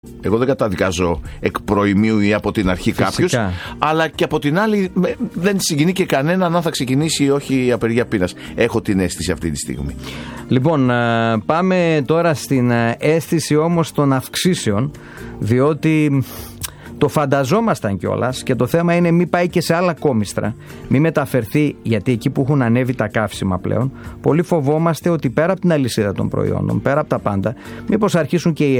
Εγώ δεν καταδικάζω εκ προημίου ή από την αρχή κάποιους, αλλά και από την άλλη δεν συγκινεί και κανέναν αν θα ξεκινήσει ή όχι η απεργία πείνας. Έχω την αίσθηση αυτή τη στιγμή. Λοιπόν, πάμε τώρα στην αίσθηση όμως των αυξήσεων, διότι το φανταζόμασταν κιόλας και το θέμα είναι μην πάει και σε άλλα κόμιστρα, μην μεταφερθεί, γιατί εκεί που έχουν ανέβει τα καύσιμα πλέον, πολύ φοβόμαστε ότι πέρα από την αλυσίδα των προϊόντων, πέρα από τα πάντα, μήπως αρχίσουν και οι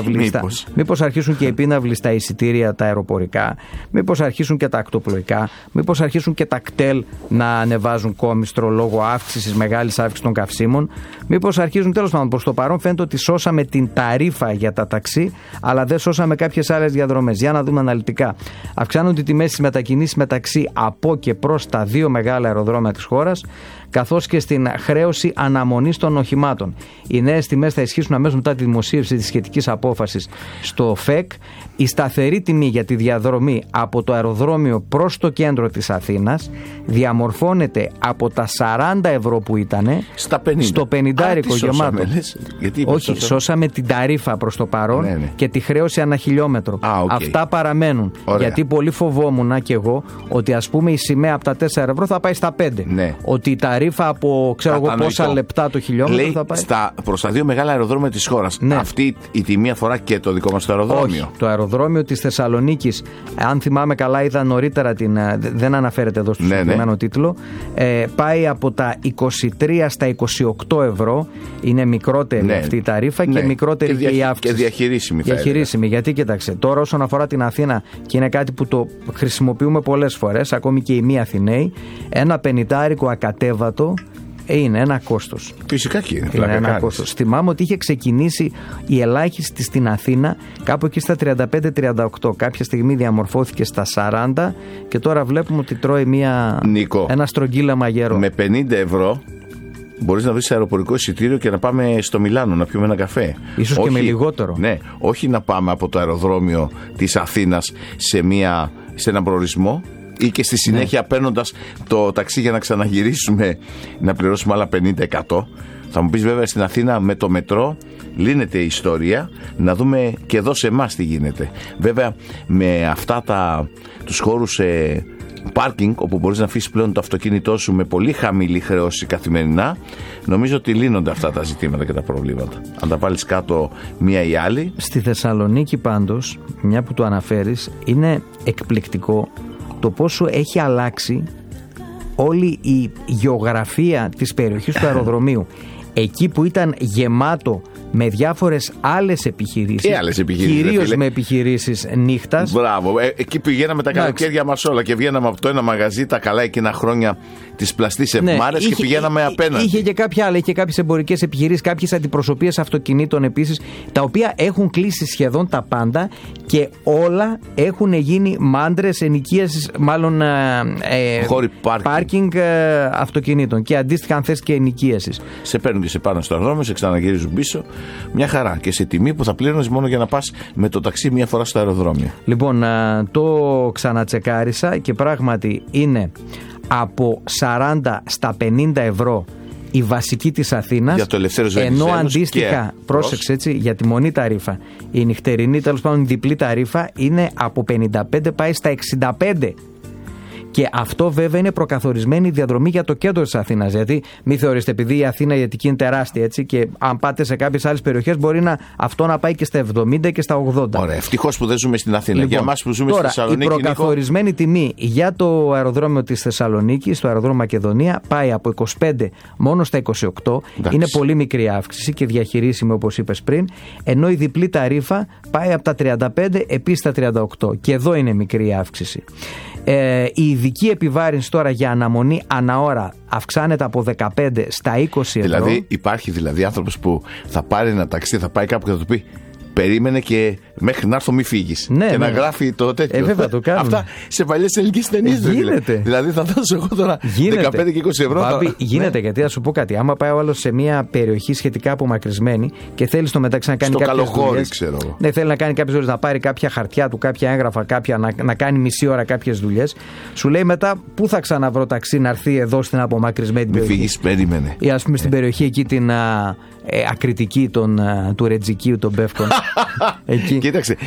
επίναυλοι στα εισιτήρια τα αεροπορικά, μήπως αρχίσουν και τα ακτοπλοϊκά, μήπως αρχίσουν και τα κτέλ να ανεβάζουν κόμιστρο λόγω μεγάλης αύξησης των καυσίμων, μήπως αρχίζουν, τέλος πάντων, προς το παρόν φαίνεται ότι σώσαμε την ταρίφα για τα ταξί, αλλά δεν σώσαμε κάποιες άλλες διαδρομές. Για να δούμε αναλυτικά. Αυξάνονται οι τιμές στις μετακινήσεις μεταξύ από και προς τα δύο μεγάλα αεροδρόμια της χώρας, καθώς και στην χρέωση αναμονής των οχημάτων. Οι νέες τιμές θα ισχύσουν αμέσως μετά τη δημοσίευση της σχετικής απόφασης στο ΦΕΚ. Η σταθερή τιμή για τη διαδρομή από το αεροδρόμιο προς το κέντρο της Αθήνας διαμορφώνεται από τα 40 ευρώ που ήταν στο 50 γεμάτο. Όχι, σώσαμε την ταρίφα προς το παρόν και τη χρέωση ανά χιλιόμετρο. Αυτά παραμένουν. Ωραία. Γιατί πολύ φοβόμουν και εγώ ότι ας πούμε η σημαία από τα 4 ευρώ θα πάει στα 5. Ότι η ταρίφα από πόσα λεπτά το χιλιόμετρο λέει, θα πάει. Προς τα δύο μεγάλα αεροδρόμια της χώρας. Αυτή η τιμή αφορά και το δικό μας το αεροδρόμιο. Όχι, το αεροδρόμιο της Θεσσαλονίκης, αν θυμάμαι καλά, είδα νωρίτερα δεν αναφέρεται εδώ στο συγκεκριμένο τίτλο, πάει από τα 23 στα 28 ευρώ. Είναι μικρότερη αυτή η ταρίφα και μικρότερη και η αύξηση. Και διαχειρίσιμη. Διαχειρίσιμη, γιατί κοίταξε, τώρα όσον αφορά την Αθήνα, και είναι κάτι που το χρησιμοποιούμε πολλές φορές, ακόμη και οι μη Αθηναίοι, ένα 50 ακατέβατο είναι ένα κόστος. Φυσικά και είναι ένα κόστος. Θυμάμαι ότι είχε ξεκινήσει η ελάχιστη στην Αθήνα κάπου εκεί στα 35-38. Κάποια στιγμή διαμορφώθηκε στα 40 και τώρα βλέπουμε ότι τρώει ένα στρογγύλαμα γέρο. Με 50 ευρώ μπορείς να βρεις αεροπορικό εισιτήριο και να πάμε στο Μιλάνο να πιούμε ένα καφέ. Ίσως και με λιγότερο. Ναι, όχι να πάμε από το αεροδρόμιο της Αθήνας σε έναν προορισμό ή και στη συνέχεια παίρνοντας το ταξί για να ξαναγυρίσουμε να πληρώσουμε άλλα 50%. Θα μου πεις βέβαια στην Αθήνα με το μετρό λύνεται η ιστορία, να δούμε και εδώ σε εμάς τι γίνεται. Βέβαια με αυτά τους χώρους πάρκινγκ όπου μπορείς να αφήσεις πλέον το αυτοκίνητό σου με πολύ χαμηλή χρέωση καθημερινά, νομίζω ότι λύνονται αυτά τα ζητήματα και τα προβλήματα. Αν τα βάλεις κάτω μία ή άλλη. Στη Θεσσαλονίκη πάντως, μια που το αναφέρεις, είναι εκπληκτικό το πόσο έχει αλλάξει όλη η γεωγραφία της περιοχής του αεροδρομίου. Εκεί που ήταν γεμάτο με διάφορες άλλες επιχειρήσεις, κυρίως με επιχειρήσεις νύχτας. Μπράβο, εκεί πηγαίναμε τα καλοκαίρια μας όλα και βγαίναμε από το ένα μαγαζί, τα καλά εκείνα χρόνια της πλαστής Ευμάρες, και πηγαίναμε απέναντι. Είχε και κάποια άλλα, είχε κάποιες εμπορικές επιχειρήσεις, κάποιες αντιπροσωπείες αυτοκινήτων επίσης, τα οποία έχουν κλείσει σχεδόν τα πάντα και όλα έχουν γίνει μάντρες ενοικίασης, μάλλον πάρκινγκ αυτοκινήτων και αντίστοιχα αν θες και ενοικίασης. Σε παίρνουν και σε πάνω στο αεροδρόμιο, σε ξαναγυρίζουν πίσω. Μια χαρά και σε τιμή που θα πλήρωνες μόνο για να πας με το ταξί μία φορά στο αεροδρόμιο. Λοιπόν, το ξανατσεκάρισα και πράγματι είναι από 40 στα 50 ευρώ η βασική της Αθήνας, για το ενώ αντίστοιχα, πρόσεξε έτσι, για τη μονή ταρίφα, η νυχτερινή, τέλος πάντων η διπλή ταρίφα, είναι από 55 πάει στα 65. Και αυτό βέβαια είναι προκαθορισμένη διαδρομή για το κέντρο της Αθήνας. Γιατί μην θεωρήσετε, επειδή η Αθήνα η Αττική είναι τεράστια, έτσι, και αν πάτε σε κάποιες άλλες περιοχές, μπορεί αυτό να πάει και στα 70 και στα 80. Ωραία, ευτυχώς που δεν ζούμε στην Αθήνα. Λοιπόν, για εμάς που ζούμε τώρα, στη Θεσσαλονίκη. Η προκαθορισμένη τιμή για το αεροδρόμιο της Θεσσαλονίκης, το αεροδρόμιο Μακεδονία, πάει από 25 μόνο στα 28. Εντάξει. Είναι πολύ μικρή αύξηση και διαχειρίσιμη, όπως είπες πριν. Ενώ η διπλή ταρίφα πάει από τα 35 επίσης στα 38. Και εδώ είναι μικρή αύξηση. Η ειδική επιβάρυνση τώρα για αναμονή αναώρα αυξάνεται από 15 στα 20 ευρώ. Δηλαδή υπάρχει άνθρωπος που θα πάρει ένα ταξί, θα πάει κάπου και θα του πει περίμενε και μέχρι να έρθω μη φύγεις. Ναι, και ναι, να γράφει το τέτοιο. Βέβαια το κάνουμε. Αυτά σε παλιές ελληνικές ταινίες. Γίνεται. Δηλαδή θα δώσω εγώ τώρα 15 και 20 ευρώ. Βάμπη, γίνεται, γιατί θα σου πω κάτι. Άμα πάει ο άλλος σε μια περιοχή σχετικά απομακρυσμένη και θέλει στο μεταξύ να κάνει κάποιες δουλειές. Ξέρω εγώ. Ναι, θέλει να κάνει κάποιες δουλειές, να πάρει κάποια χαρτιά του, κάποια έγγραφα, να κάνει μισή ώρα κάποιες δουλειές. Σου λέει μετά πού θα ξαναβρω ταξί να έρθει εδώ στην απομακρυσμένη περιοχή. Μη φύγεις, περίμενε. Ή ας πούμε στην περιοχή εκεί την ακριτική του Ρετζικίου των Πεύκων. Και Κοίταξε,